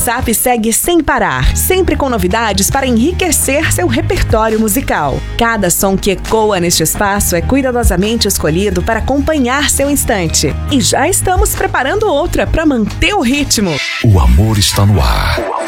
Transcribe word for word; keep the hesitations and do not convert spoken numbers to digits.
WhatsApp segue sem parar, sempre com novidades para enriquecer seu repertório musical. Cada som que ecoa neste espaço é cuidadosamente escolhido para acompanhar seu instante. E já estamos preparando outra para manter o ritmo. O amor está no ar.